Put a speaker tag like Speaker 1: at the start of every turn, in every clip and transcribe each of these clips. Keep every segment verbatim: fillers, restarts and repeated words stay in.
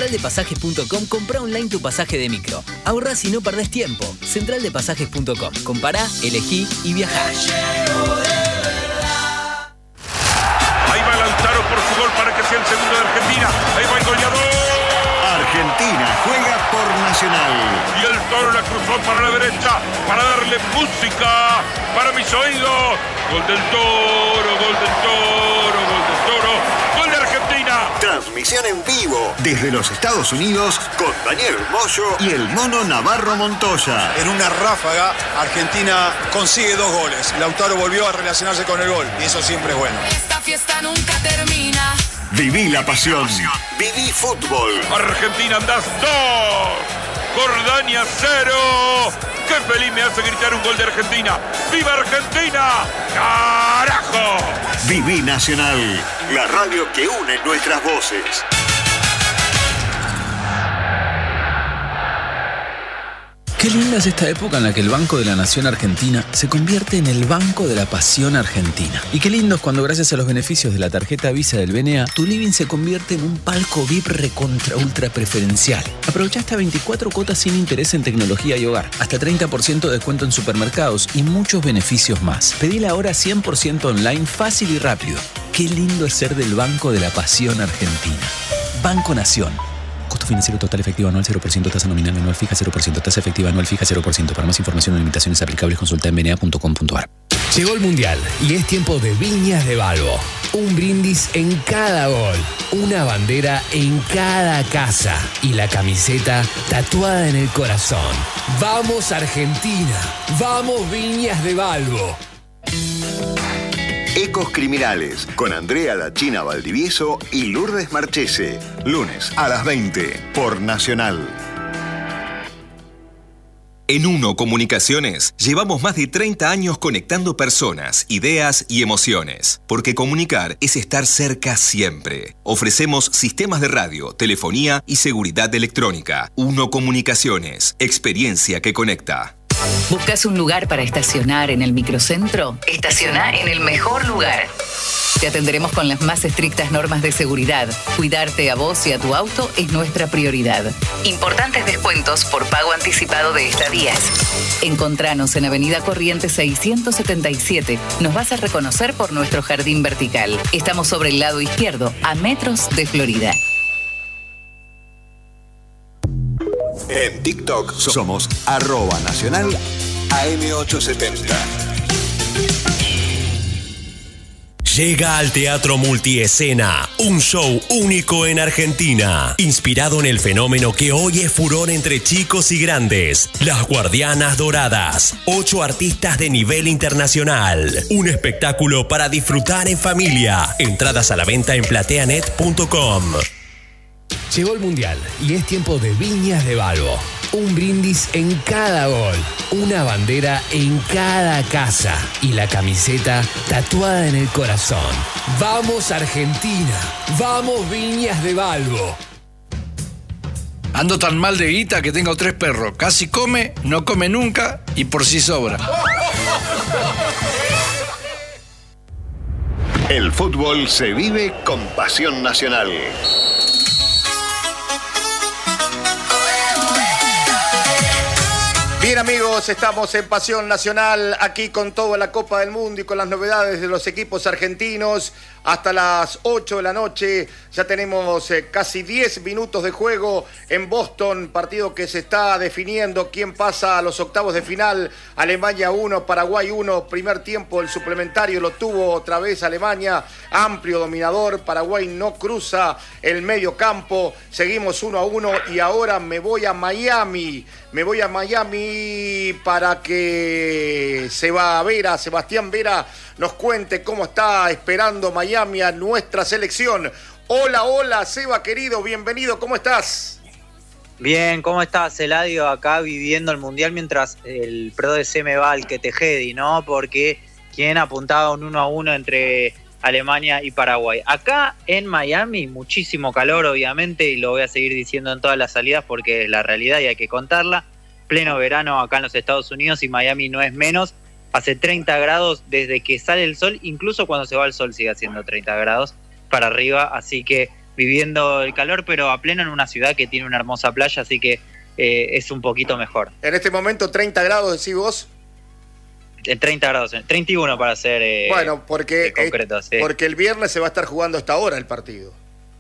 Speaker 1: central de pasajes punto com, comprá online tu pasaje de micro. Ahorrás y no perdés tiempo. central de pasajes punto com. Compará, elegí y viajá.
Speaker 2: Ahí va Lautaro por su gol para que sea el segundo de Argentina. Ahí va el goleador.
Speaker 3: Argentina juega por Nacional.
Speaker 2: Y el Toro la cruzó para la derecha para darle música para mis oídos. Gol del Toro, gol del Toro, gol del Toro, gol de Argentina.
Speaker 3: Transmisión en vivo desde los Estados Unidos con Daniel Moyo y el Mono Navarro Montoya.
Speaker 4: En una ráfaga, Argentina consigue dos goles. Lautaro volvió a relacionarse con el gol y eso siempre es bueno.
Speaker 5: Esta fiesta nunca termina.
Speaker 3: Viví la pasión. Viví fútbol.
Speaker 2: Argentina andás dos. Jordania cero. ¡Qué feliz me hace gritar un gol de Argentina! ¡Viva Argentina! ¡Carajo!
Speaker 3: Viví Nacional, la radio que une nuestras voces.
Speaker 6: Qué linda es esta época en la que el Banco de la Nación Argentina se convierte en el Banco de la Pasión Argentina. Y qué lindo es cuando gracias a los beneficios de la tarjeta Visa del B N A, tu living se convierte en un palco V I P recontra ultra preferencial. Aprovecha hasta veinticuatro cuotas sin interés en tecnología y hogar, hasta treinta por ciento de descuento en supermercados y muchos beneficios más. Pedila ahora cien por ciento online, fácil y rápido. Qué lindo es ser del Banco de la Pasión Argentina. Banco Nación. Costo financiero total efectivo anual cero por ciento, tasa nominal anual fija cero por ciento, tasa efectiva anual fija cero por ciento. Para más información o limitaciones aplicables consulta en b n a punto com punto a r.
Speaker 7: Llegó el Mundial y es tiempo de Viñas de Balbo. Un brindis en cada gol, una bandera en cada casa y la camiseta tatuada en el corazón. ¡Vamos Argentina! ¡Vamos Viñas de Balbo!
Speaker 3: Ecos Criminales con Andrea La China Valdivieso y Lourdes Marchese. Lunes a las veinte por Nacional.
Speaker 8: En Uno Comunicaciones llevamos más de treinta años conectando personas, ideas y emociones. Porque comunicar es estar cerca siempre. Ofrecemos sistemas de radio, telefonía y seguridad electrónica. Uno Comunicaciones, experiencia que conecta.
Speaker 9: ¿Buscas un lugar para estacionar en el microcentro? Estaciona en el mejor lugar. Te atenderemos con las más estrictas normas de seguridad. Cuidarte a vos y a tu auto es nuestra prioridad. Importantes descuentos por pago anticipado de estadías. Encontranos en Avenida Corrientes seiscientos setenta y siete. Nos vas a reconocer por nuestro jardín vertical. Estamos sobre el lado izquierdo, a metros de Florida.
Speaker 3: En TikTok somos arroba nacional A M ochocientos setenta.
Speaker 10: Llega al Teatro Multiescena, un show único en Argentina, inspirado en el fenómeno que hoy es furor entre chicos y grandes, Las Guardianas Doradas, ocho artistas de nivel internacional, un espectáculo para disfrutar en familia, entradas a la venta en plateanet punto com.
Speaker 7: Llegó el Mundial y es tiempo de Viñas de Balbo. Un brindis en cada gol, una bandera en cada casa y la camiseta tatuada en el corazón. ¡Vamos Argentina! ¡Vamos Viñas de Balbo!
Speaker 11: Ando tan mal de guita que tengo tres perros. Casi come, no come nunca y por sí sobra.
Speaker 3: El fútbol se vive con pasión nacional.
Speaker 12: Bien amigos, estamos en Pasión Nacional, aquí con toda la Copa del Mundo y con las novedades de los equipos argentinos. Hasta las ocho de la noche ya tenemos eh, casi diez minutos de juego en Boston, partido que se está definiendo quién pasa a los octavos de final. Alemania uno, Paraguay uno, primer tiempo el suplementario lo tuvo otra vez Alemania, amplio dominador, Paraguay no cruza el medio campo, seguimos uno a uno y ahora me voy a Miami, me voy a Miami para que Seba Vera, Sebastián Vera nos cuente cómo está esperando Miami a nuestra selección. Hola, hola, Seba querido, bienvenido, ¿cómo estás?
Speaker 13: Bien, ¿cómo estás, Eladio? Acá viviendo el Mundial mientras el Pro D C me va al que tejedi, ¿no? Porque quien apuntaba un uno a uno entre Alemania y Paraguay. Acá en Miami, muchísimo calor, obviamente, y lo voy a seguir diciendo en todas las salidas porque es la realidad y hay que contarla. Pleno verano acá en los Estados Unidos y Miami no es menos. Hace treinta grados desde que sale el sol, incluso cuando se va el sol sigue haciendo treinta grados para arriba, así que viviendo el calor, pero a pleno en una ciudad que tiene una hermosa playa, así que eh, es un poquito mejor.
Speaker 12: En este momento treinta grados, decís vos.
Speaker 13: En treinta grados, treinta y uno para ser eh,
Speaker 12: bueno, porque,
Speaker 13: eh, concreto, sí.
Speaker 12: porque el viernes se va a estar jugando hasta ahora el partido.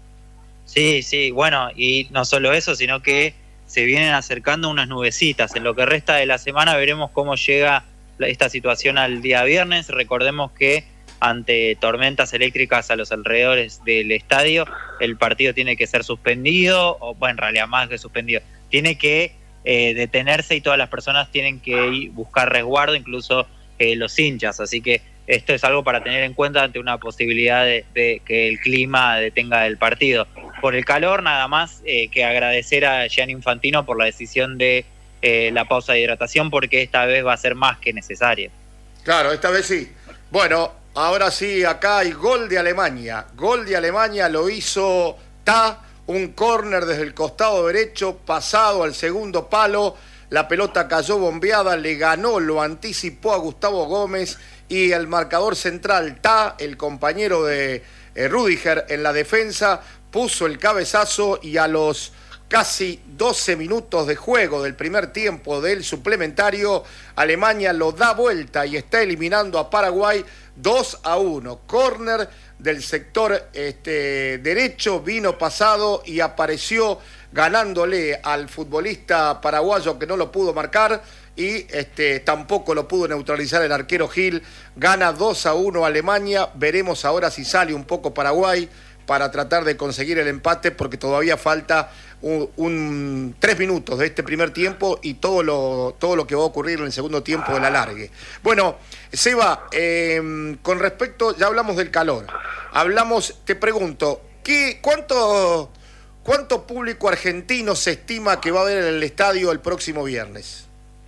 Speaker 13: Sí, sí, bueno, y no solo eso, sino que se vienen acercando unas nubecitas. En lo que resta de la semana veremos cómo llega esta situación al día viernes. Recordemos que ante tormentas eléctricas a los alrededores del estadio, el partido tiene que ser suspendido, o bueno, en realidad más que suspendido, tiene que eh, detenerse y todas las personas tienen que ir buscar resguardo, incluso eh, los hinchas. Así que esto es algo para tener en cuenta ante una posibilidad de, de que el clima detenga el partido. Por el calor, nada más eh, que agradecer a Gianni Infantino por la decisión de eh, la pausa de hidratación, porque esta vez va a ser más que necesaria.
Speaker 12: Claro, esta vez sí. Bueno, ahora sí, acá hay gol de Alemania. Gol de Alemania lo hizo Ta, un córner desde el costado derecho, pasado al segundo palo. La pelota cayó bombeada, le ganó, lo anticipó a Gustavo Gómez y el marcador central, Ta, el compañero de eh, Rüdiger en la defensa, puso el cabezazo y a los casi doce minutos de juego del primer tiempo del suplementario, Alemania lo da vuelta y está eliminando a Paraguay dos a uno. Córner del sector este, derecho, vino pasado y apareció ganándole al futbolista paraguayo que no lo pudo marcar y este, tampoco lo pudo neutralizar el arquero Gil. Gana dos a uno Alemania. Veremos ahora si sale un poco Paraguay para tratar de conseguir el empate, porque todavía falta un, un tres minutos de este primer tiempo y todo lo, todo lo que va a ocurrir en el segundo tiempo del alargue. Bueno, Seba, eh, con respecto, ya hablamos del calor, hablamos, te pregunto, ¿qué, cuánto, ¿cuánto público argentino se estima que va a haber en el estadio el próximo viernes?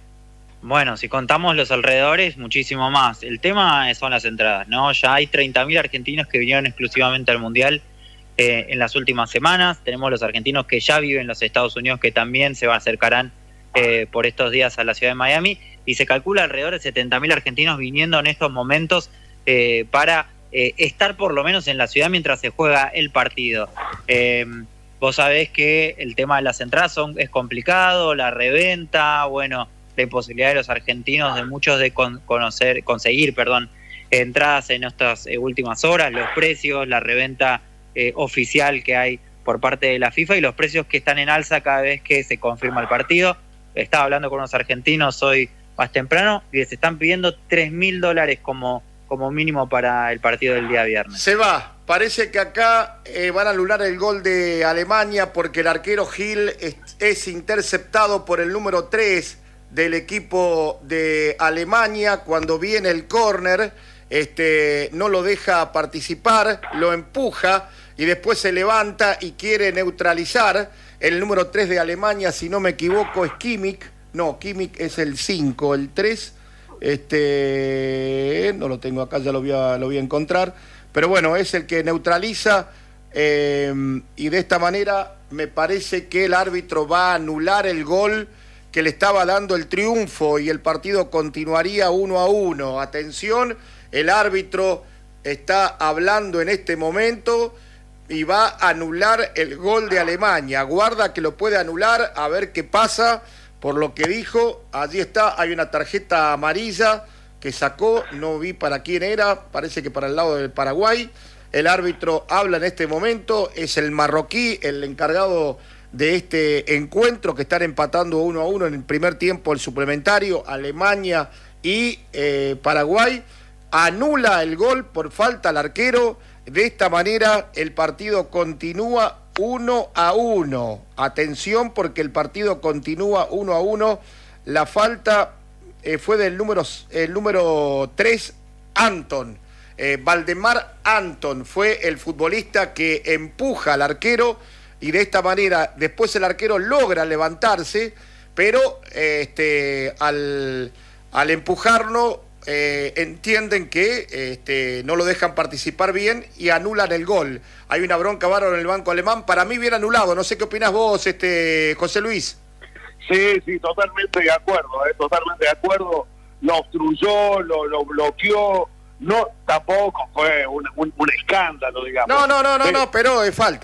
Speaker 13: Bueno, si contamos los alrededores, muchísimo más. El tema son las entradas, ¿no? Ya hay treinta mil argentinos que vinieron exclusivamente al Mundial eh, en las últimas semanas. Tenemos los argentinos que ya viven en los Estados Unidos, que también se acercarán eh, por estos días a la ciudad de Miami. Y se calcula alrededor de setenta mil argentinos viniendo en estos momentos eh, para eh, estar por lo menos en la ciudad mientras se juega el partido. Eh, vos sabés que el tema de las entradas son, es complicado, la reventa, bueno, la imposibilidad de los argentinos, de muchos, de con, conocer, conseguir perdón, entradas en estas eh, últimas horas, los precios, la reventa eh, oficial que hay por parte de la FIFA y los precios que están en alza cada vez que se confirma el partido. Estaba hablando con unos argentinos hoy más temprano y les están pidiendo tres mil dólares como, como mínimo para el partido del día viernes.
Speaker 12: Se va. Parece que acá eh, van a anular el gol de Alemania porque el arquero Gil es, es interceptado por el número tres del equipo de Alemania. Cuando viene el córner, este, no lo deja participar, lo empuja y después se levanta y quiere neutralizar. El número tres de Alemania, si no me equivoco, es Kimmich. No, Kimmich es el cinco, el tres. Este, no lo tengo acá, ya lo voy a, lo voy a encontrar. Pero bueno, es el que neutraliza eh, y de esta manera me parece que el árbitro va a anular el gol que le estaba dando el triunfo y el partido continuaría uno a uno. Atención, el árbitro está hablando en este momento y va a anular el gol de Alemania. Guarda que lo puede anular, a ver qué pasa. Por lo que dijo, allí está, hay una tarjeta amarilla que sacó, no vi para quién era, parece que para el lado del Paraguay. El árbitro habla en este momento, es el marroquí, el encargado de este encuentro, que están empatando uno a uno en el primer tiempo el suplementario, Alemania y eh, Paraguay. Anula el gol por falta al arquero. De esta manera el partido continúa uno a uno. Atención, porque el partido continúa uno a uno. La falta eh, fue del número, el número tres, Anton. Eh, Valdemar Anton fue el futbolista que empuja al arquero. Y de esta manera, después el arquero logra levantarse, pero este, al, al empujarlo, eh, entienden que este, no lo dejan participar bien y anulan el gol. Hay una bronca bárbara en el banco alemán, para mí bien anulado. No sé qué opinás vos, este, José Luis.
Speaker 14: Sí, sí, totalmente de acuerdo, eh, totalmente de acuerdo. Lo obstruyó, lo, lo bloqueó, no, tampoco fue un, un, un escándalo, digamos.
Speaker 12: No, no, no, no, eh, no, pero es falta.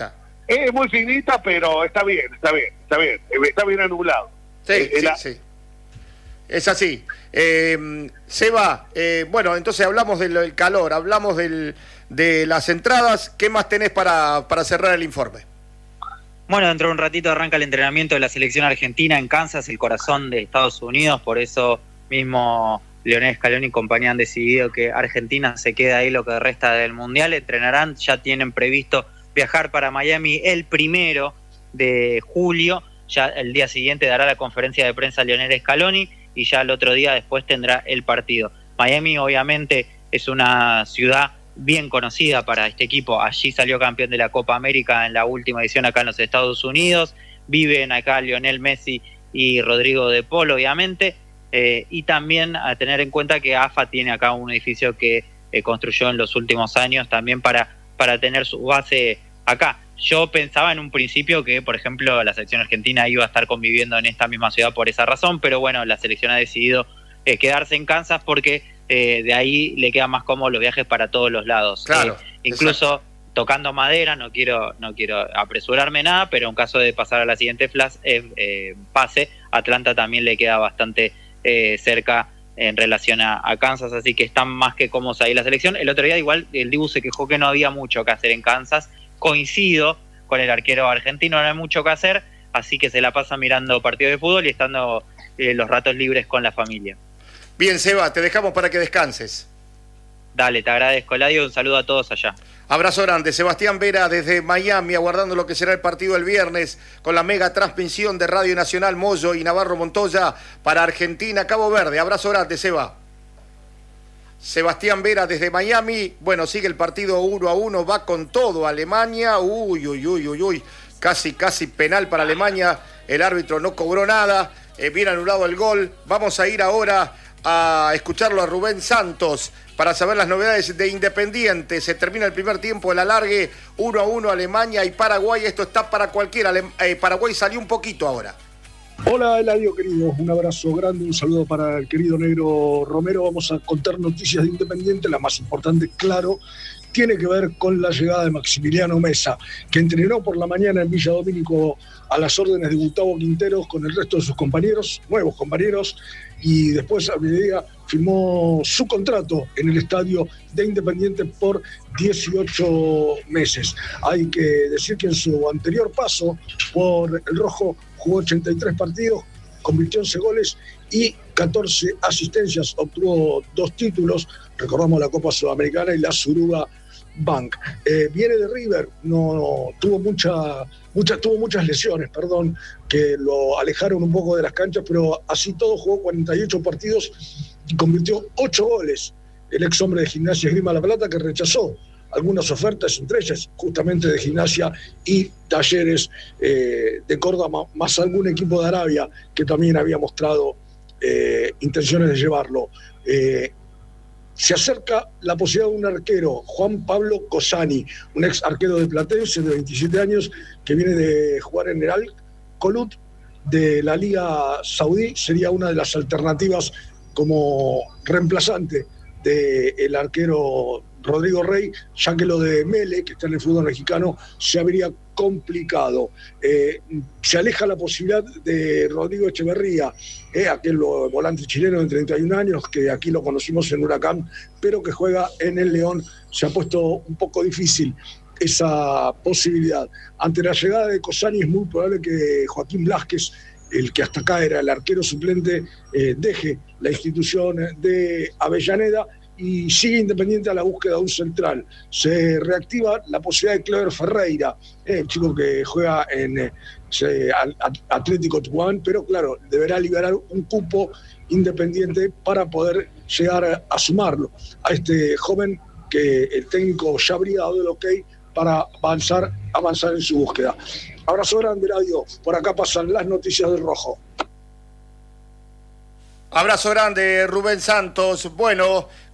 Speaker 14: Es muy finita, pero está bien, está bien, está bien, está bien anulado.
Speaker 12: Sí,
Speaker 14: eh,
Speaker 12: sí,
Speaker 14: la...
Speaker 12: sí. Es así. Eh, Seba, eh, bueno, entonces hablamos del, del calor, hablamos del, de las entradas. ¿Qué más tenés para, para cerrar el informe?
Speaker 13: Bueno, dentro de un ratito arranca el entrenamiento de la selección argentina en Kansas, el corazón de Estados Unidos. Por eso mismo Lionel Scaloni y compañía han decidido que Argentina se quede ahí lo que resta del Mundial. Entrenarán, ya tienen previsto viajar para Miami el primero de julio. Ya el día siguiente dará la conferencia de prensa Lionel Scaloni y ya el otro día después tendrá el partido. Miami obviamente es una ciudad bien conocida para este equipo. Allí salió campeón de la Copa América en la última edición acá en los Estados Unidos. Viven acá Lionel Messi y Rodrigo de Paul, obviamente. Eh, y también a tener en cuenta que A F A tiene acá un edificio que eh, construyó en los últimos años también para, para tener su base acá. Yo pensaba en un principio que, por ejemplo, la selección argentina iba a estar conviviendo en esta misma ciudad por esa razón, pero bueno, la selección ha decidido eh, quedarse en Kansas porque eh, de ahí le quedan más cómodos los viajes para todos los lados.
Speaker 12: Claro,
Speaker 13: eh, incluso exacto. Tocando madera, no quiero no quiero apresurarme nada, pero en caso de pasar a la siguiente flash, eh, eh, pase, Atlanta también le queda bastante eh, cerca en relación a, a Kansas, así que están más que cómodos ahí la selección. El otro día igual el Dibu se quejó que no había mucho que hacer en Kansas. Coincido con el arquero argentino, no hay mucho que hacer, así que se la pasa mirando partidos de fútbol y estando eh, los ratos libres con la familia.
Speaker 12: Bien, Seba, te dejamos para que descanses.
Speaker 13: Dale, te agradezco, Eladio, un saludo a todos allá.
Speaker 12: Abrazo grande. Sebastián Vera desde Miami, aguardando lo que será el partido el viernes con la mega transmisión de Radio Nacional Moyo y Navarro Montoya para Argentina, Cabo Verde. Abrazo grande, Seba. Sebastián Vera desde Miami. Bueno, sigue el partido uno a uno, va con todo Alemania. Uy, uy, uy, uy, uy. Casi, casi penal para Alemania. El árbitro no cobró nada. Eh, bien anulado el gol. Vamos a ir ahora a escucharlo a Rubén Santos para saber las novedades de Independiente. Se termina el primer tiempo, el alargue, uno a uno Alemania y Paraguay. Esto está para cualquiera. Eh, Paraguay salió un poquito ahora.
Speaker 15: Hola Eladio querido, un abrazo grande, un saludo para el querido Negro Romero. Vamos a contar noticias de Independiente, la más importante, claro, tiene que ver con la llegada de Maximiliano Mesa, que entrenó por la mañana en Villa Domínico a las órdenes de Gustavo Quinteros con el resto de sus compañeros, nuevos compañeros, y después a mediodía firmó su contrato en el estadio de Independiente por dieciocho meses. Hay que decir que en su anterior paso por el Rojo jugó ochenta y tres partidos, convirtió once goles y catorce asistencias, obtuvo dos títulos, recordamos la Copa Sudamericana y la Suruga Bank. Eh, viene de River, no, no tuvo mucha, mucha, tuvo muchas lesiones, perdón, que lo alejaron un poco de las canchas, pero así todo jugó cuarenta y ocho partidos y convirtió ocho goles. El ex hombre de Gimnasia Esgrima La Plata, que rechazó algunas ofertas, entre ellas justamente de Gimnasia y Talleres eh, de Córdoba, más algún equipo de Arabia que también había mostrado eh, intenciones de llevarlo. Eh, se acerca la posibilidad de un arquero, Juan Pablo Cosani, un ex arquero de Platense de veintisiete años que viene de jugar en el Al Kholut de la Liga Saudí, sería una de las alternativas como reemplazante del arquero Rodrigo Rey, ya que lo de Mele, que está en el fútbol mexicano, se habría complicado. Eh, se aleja la posibilidad de Rodrigo Echeverría, eh, aquel volante chileno de treinta y un años, que aquí lo conocimos en Huracán, pero que juega en el León. Se ha puesto un poco difícil esa posibilidad. Ante la llegada de Cosani es muy probable que Joaquín Blázquez, el que hasta acá era el arquero suplente, eh, deje la institución de Avellaneda y sigue Independiente a la búsqueda de un central. Se reactiva la posibilidad de Clever Ferreira, eh, el chico que juega en eh, Atlético Tucumán, pero claro, deberá liberar un cupo Independiente para poder llegar a, a sumarlo a este joven que el técnico ya habría dado el ok para avanzar, avanzar en su búsqueda. Abrazo grande, Radio. Por acá pasan las noticias del Rojo.
Speaker 12: Abrazo grande, Rubén Santos. Bueno,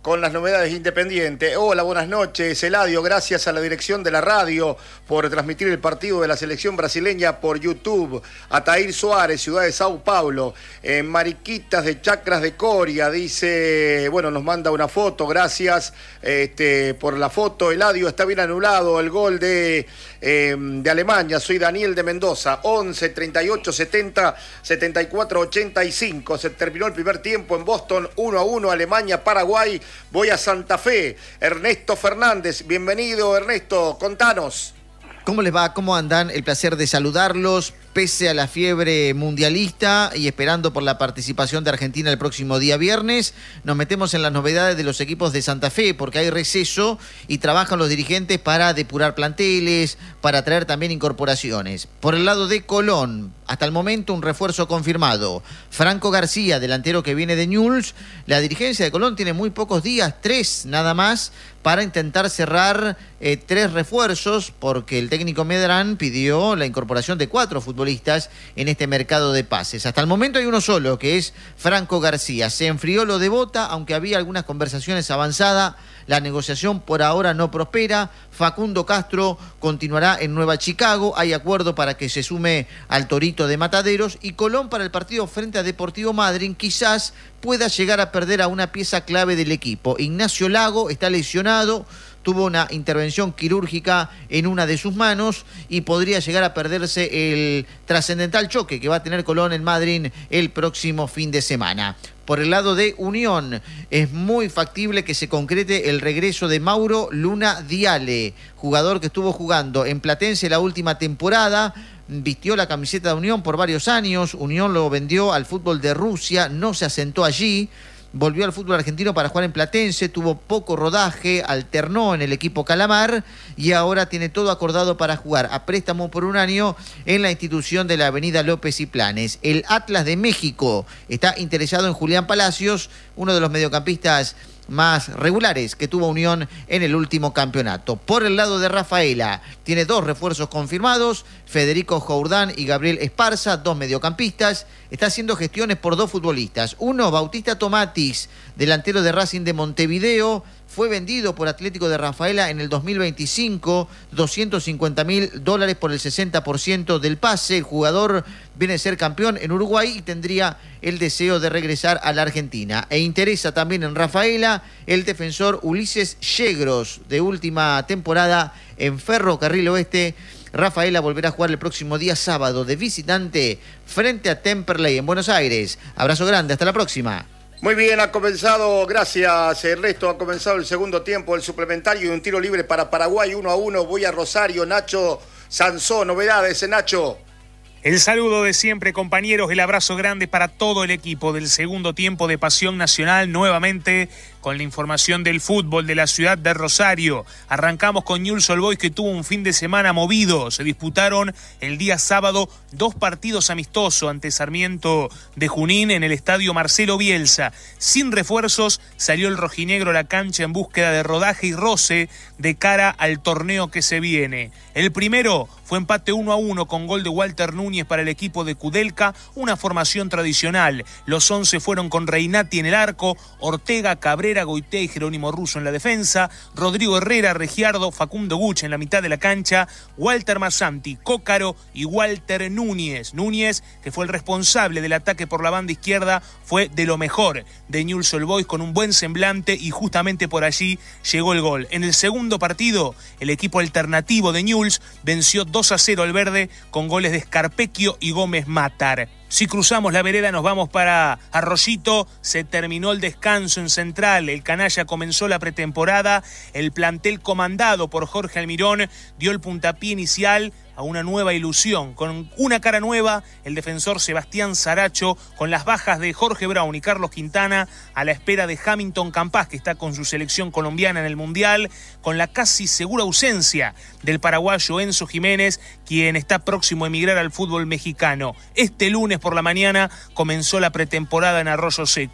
Speaker 12: con las novedades de Independiente. Hola, buenas noches, Eladio. Gracias a la dirección de la radio por transmitir el partido de la selección brasileña por YouTube. Atair Suárez, ciudad de Sao Paulo. En Mariquitas de Chacras de Coria, dice, bueno, nos manda una foto. Gracias este, por la foto. Eladio, está bien anulado el gol de, eh, de Alemania. Soy Daniel de Mendoza. once, treinta y ocho, setenta, setenta y cuatro, ochenta y cinco. Se terminó el primer tiempo en Boston, uno a uno, Alemania, Paraguay. Voy a Santa Fe. Ernesto Fernández, bienvenido Ernesto, contanos.
Speaker 16: ¿Cómo les va? ¿Cómo andan? El placer de saludarlos, pese a la fiebre mundialista y esperando por la participación de Argentina el próximo día viernes. Nos metemos en las novedades de los equipos de Santa Fe, porque hay receso y trabajan los dirigentes para depurar planteles, para traer también incorporaciones. Por el lado de Colón, hasta el momento un refuerzo confirmado. Franco García, delantero que viene de Newell's. La dirigencia de Colón tiene muy pocos días, tres nada más, para intentar cerrar eh, tres refuerzos, porque el técnico Medrán pidió la incorporación de cuatro futbolistas en este mercado de pases. Hasta el momento hay uno solo, que es Franco García. Se enfrió lo de Bota, aunque había algunas conversaciones avanzadas. La negociación por ahora no prospera. Facundo Castro continuará en Nueva Chicago. Hay acuerdo para que se sume al Torito de Mataderos. Y Colón, para el partido frente a Deportivo Madryn, quizás pueda llegar a perder a una pieza clave del equipo. Ignacio Lago está lesionado, tuvo una intervención quirúrgica en una de sus manos y podría llegar a perderse el trascendental choque que va a tener Colón en Madryn el próximo fin de semana. Por el lado de Unión, es muy factible que se concrete el regreso de Mauro Luna Diale, jugador que estuvo jugando en Platense la última temporada, vistió la camiseta de Unión por varios años. Unión lo vendió al fútbol de Rusia, no se asentó allí. Volvió al fútbol argentino para jugar en Platense, tuvo poco rodaje, alternó en el equipo Calamar y ahora tiene todo acordado para jugar a préstamo por un año en la institución de la Avenida López y Planes. El Atlas de México está interesado en Julián Palacios, uno de los mediocampistas más regulares que tuvo Unión en el último campeonato. Por el lado de Rafaela, tiene dos refuerzos confirmados, Federico Jourdán y Gabriel Esparza, dos mediocampistas. Está haciendo gestiones por dos futbolistas. Uno, Bautista Tomatis, delantero de Racing de Montevideo, fue vendido por Atlético de Rafaela en el dos mil veinticinco, doscientos cincuenta mil dólares por el sesenta por ciento del pase. El jugador viene a ser campeón en Uruguay y tendría el deseo de regresar a la Argentina. E interesa también en Rafaela el defensor Ulises Yegros, de última temporada en Ferrocarril Oeste. Rafaela volverá a jugar el próximo día sábado de visitante frente a Temperley en Buenos Aires. Abrazo grande, hasta la próxima.
Speaker 12: Muy bien, ha comenzado, gracias Ernesto, ha comenzado el segundo tiempo, el suplementario y un tiro libre para Paraguay, uno a uno. Voy a Rosario, Nacho Sansó, novedades, Nacho.
Speaker 17: El saludo de siempre, compañeros, el abrazo grande para todo el equipo del segundo tiempo de Pasión Nacional, nuevamente con la información del fútbol de la ciudad de Rosario. Arrancamos con Newell's Old Boys, que tuvo un fin de semana movido. Se disputaron el día sábado dos partidos amistosos ante Sarmiento de Junín en el estadio Marcelo Bielsa. Sin refuerzos, salió el rojinegro a la cancha en búsqueda de rodaje y roce de cara al torneo que se viene. El primero fue empate uno a uno con gol de Walter Núñez para el equipo de Kudelka, una formación tradicional. Los once fueron con Reinati en el arco, Ortega, Cabrera, Goité y Jerónimo Russo en la defensa, Rodrigo Herrera, Regiardo, Facundo Guch en la mitad de la cancha, Walter Massanti, Cócaro y Walter Núñez. Núñez, que fue el responsable del ataque por la banda izquierda, fue de lo mejor de Newell's Old Boys, con un buen semblante, y justamente por allí llegó el gol. En el segundo partido, el equipo alternativo de Newell's venció dos a cero al verde con goles de Scarpecchio y Gómez Matar. Si cruzamos la vereda nos vamos para Arroyito. Se terminó el descanso en Central, el canalla comenzó la pretemporada, el plantel comandado por Jorge Almirón dio el puntapié inicial a una nueva ilusión, con una cara nueva, el defensor Sebastián Saracho, con las bajas de Jorge Brown y Carlos Quintana, a la espera de Hamilton Campas, que está con su selección colombiana en el Mundial, con la casi segura ausencia del paraguayo Enzo Jiménez, quien está próximo a emigrar al fútbol mexicano. Este lunes por la mañana comenzó la pretemporada en Arroyo Seco.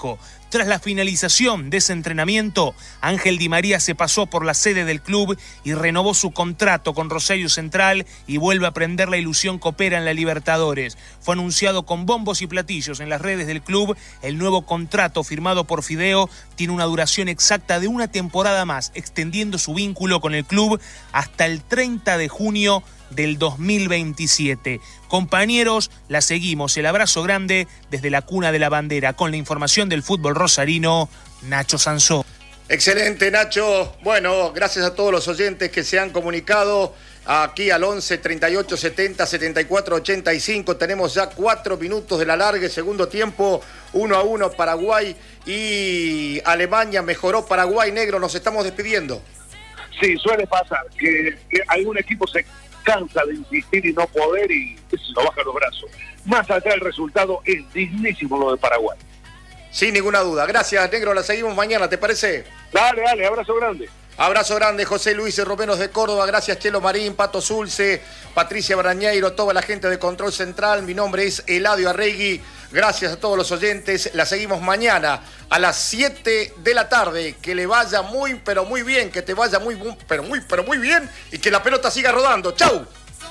Speaker 17: Tras la finalización de ese entrenamiento, Ángel Di María se pasó por la sede del club y renovó su contrato con Rosario Central y vuelve a prender la ilusión que opera en la Libertadores. Fue anunciado con bombos y platillos en las redes del club. El nuevo contrato firmado por Fideo tiene una duración exacta de una temporada más, extendiendo su vínculo con el club hasta el treinta de junio del dos mil veintisiete. Compañeros, la seguimos. El abrazo grande desde la cuna de la bandera. Con la información del fútbol rosarino, Nacho Sansó.
Speaker 12: Excelente, Nacho. Bueno, gracias a todos los oyentes que se han comunicado aquí al once, treinta y ocho, setenta, setenta y cuatro, ochenta y cinco. Tenemos ya cuatro minutos de la larga, segundo tiempo, uno a uno Paraguay y Alemania. Mejoró Paraguay, negro. Nos estamos despidiendo.
Speaker 14: Sí, suele pasar que, que algún equipo se cansa de insistir y no poder y se lo baja los brazos. Más allá del resultado, es dignísimo lo de Paraguay.
Speaker 12: Sin ninguna duda. Gracias, negro. La seguimos mañana, ¿te parece?
Speaker 14: Dale, dale. Abrazo grande.
Speaker 12: Abrazo grande, José Luis Romenos de Córdoba. Gracias, Chelo Marín, Pato Zulce, Patricia Brañeiro, toda la gente de Control Central. Mi nombre es Eladio Arregui. Gracias a todos los oyentes. La seguimos mañana a las siete de la tarde. Que le vaya muy, pero muy bien. Que te vaya muy, pero muy, pero muy bien. Y que la pelota siga rodando. ¡Chau!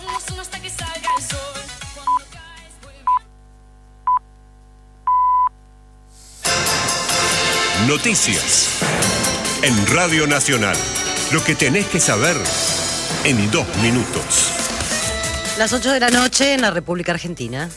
Speaker 10: Noticias en Radio Nacional. Lo que tenés que saber en dos minutos.
Speaker 18: Las ocho de la noche en la República Argentina.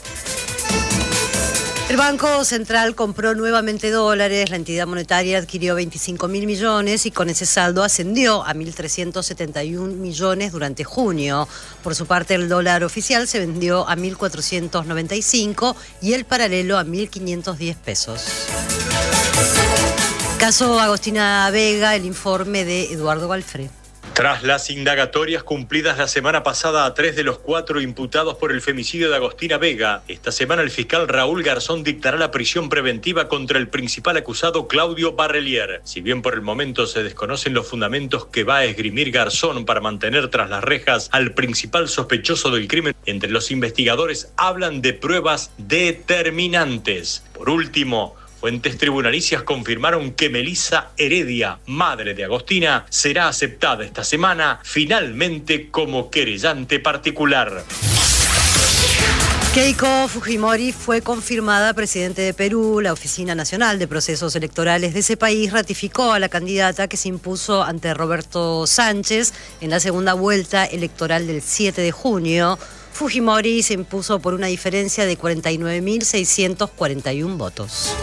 Speaker 18: El Banco Central compró nuevamente dólares, la entidad monetaria adquirió veinticinco mil millones y con ese saldo ascendió a mil trescientos setenta y un millones durante junio. Por su parte, el dólar oficial se vendió a mil cuatrocientos noventa y cinco y el paralelo a mil quinientos diez pesos. Caso Agostina Vega, el informe de Eduardo Galfré.
Speaker 19: Tras las indagatorias cumplidas la semana pasada a tres de los cuatro imputados por el femicidio de Agostina Vega, esta semana el fiscal Raúl Garzón dictará la prisión preventiva contra el principal acusado Claudio Barrelier. Si bien por el momento se desconocen los fundamentos que va a esgrimir Garzón para mantener tras las rejas al principal sospechoso del crimen, entre los investigadores hablan de pruebas determinantes. Por último, fuentes tribunalicias confirmaron que Melissa Heredia, madre de Agostina, será aceptada esta semana finalmente como querellante particular.
Speaker 18: Keiko Fujimori fue confirmada presidente de Perú. La Oficina Nacional de Procesos Electorales de ese país ratificó a la candidata que se impuso ante Roberto Sánchez en la segunda vuelta electoral del siete de junio. Fujimori se impuso por una diferencia de cuarenta y nueve mil seiscientos cuarenta y uno votos.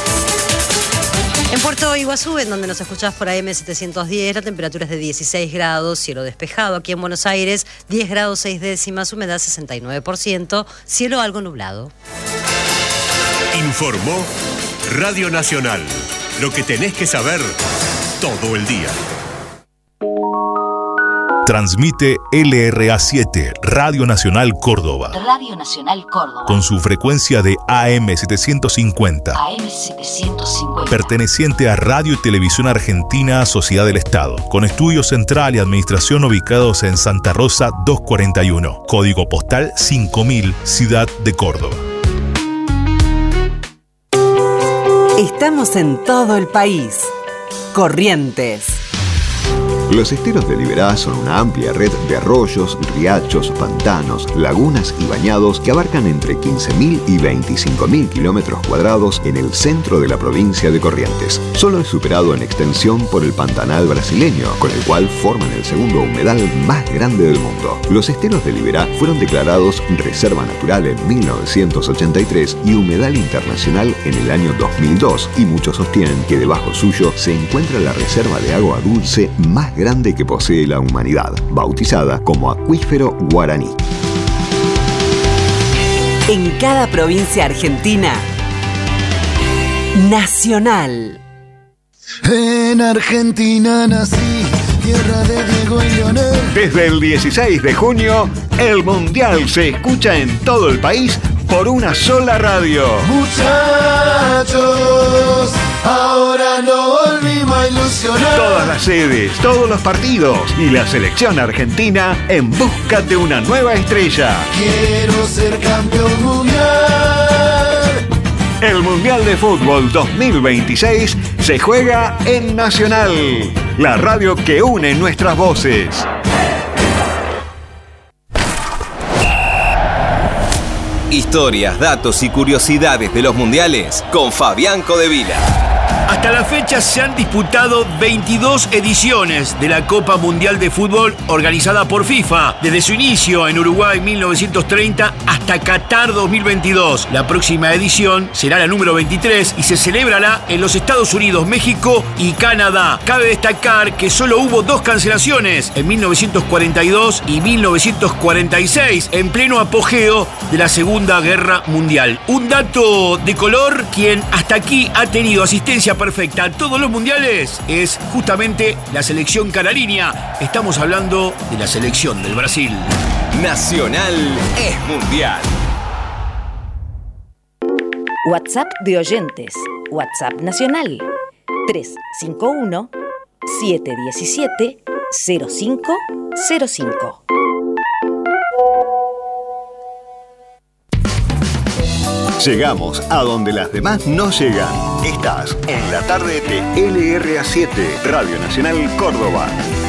Speaker 18: En Puerto Iguazú, en donde nos escuchás por A M setecientos diez, la temperatura es de dieciséis grados, cielo despejado. Aquí en Buenos Aires, diez grados seis décimas, humedad sesenta y nueve por ciento, cielo algo nublado.
Speaker 10: Informó Radio Nacional. Lo que tenés que saber todo el día.
Speaker 20: Transmite L R A siete, Radio Nacional Córdoba.
Speaker 21: Radio Nacional Córdoba.
Speaker 20: Con su frecuencia de A M setecientos cincuenta.
Speaker 21: A M setecientos cincuenta.
Speaker 20: Perteneciente a Radio y Televisión Argentina, Sociedad del Estado. Con estudio central y administración ubicados en Santa Rosa doscientos cuarenta y uno. Código postal cinco mil, Ciudad de Córdoba.
Speaker 22: Estamos en todo el país. Corrientes.
Speaker 3: Los esteros de Liberá son una amplia red de arroyos, riachos, pantanos, lagunas y bañados que abarcan entre quince mil y veinticinco mil kilómetros cuadrados en el centro de la provincia de Corrientes. Solo es superado en extensión por el Pantanal brasileño, con el cual forman el segundo humedal más grande del mundo. Los esteros de Liberá fueron declarados Reserva Natural en mil novecientos ochenta y tres y Humedal Internacional en el año dos mil dos, y muchos sostienen que debajo suyo se encuentra la reserva de agua dulce más grande grande que posee la humanidad, bautizada como Acuífero Guaraní.
Speaker 22: En cada provincia argentina, Nacional.
Speaker 23: En Argentina nací, tierra de Diego y Leonel.
Speaker 3: Desde el dieciséis de junio, el Mundial se escucha en todo el país por una sola radio.
Speaker 23: Muchachos, ahora no volvimos a ilusionar.
Speaker 3: Todas las sedes, todos los partidos y la selección argentina en busca de una nueva estrella.
Speaker 23: Quiero ser campeón mundial.
Speaker 3: El Mundial Mundial de Fútbol dos mil veintiséis se juega en Nacional, la radio que une nuestras voces.
Speaker 8: Historias, datos y curiosidades de los mundiales con Fabián Codevila.
Speaker 1: Hasta la fecha se han disputado veintidós ediciones de la Copa Mundial de Fútbol organizada por FIFA, desde su inicio en Uruguay mil novecientos treinta hasta Qatar dos mil veintidós. La próxima edición será la número veintitrés y se celebrará en los Estados Unidos, México y Canadá. Cabe destacar que solo hubo dos cancelaciones, en mil novecientos cuarenta y dos y mil novecientos cuarenta y seis, en pleno apogeo de la Segunda Guerra Mundial. Un dato de color: quien hasta aquí ha tenido asistencia perfecta a todos los mundiales es justamente la selección canariña. Estamos hablando de la selección del Brasil.
Speaker 8: Nacional es mundial.
Speaker 4: WhatsApp de oyentes. WhatsApp nacional. tres cinco uno, siete uno siete, cero cinco cero cinco.
Speaker 3: Llegamos a donde las demás no llegan. Estás en la tarde de L R A siete, Radio Nacional Córdoba.